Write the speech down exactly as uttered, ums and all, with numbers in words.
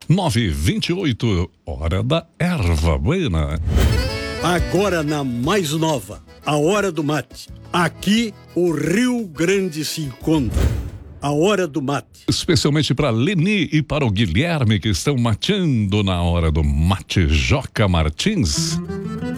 nove e vinte e oito, hora da erva buena. Agora na mais nova, a hora do mate. Aqui o Rio Grande se encontra. A hora do mate. Especialmente para Leni e para o Guilherme, que estão mateando na hora do mate. Joca Martins.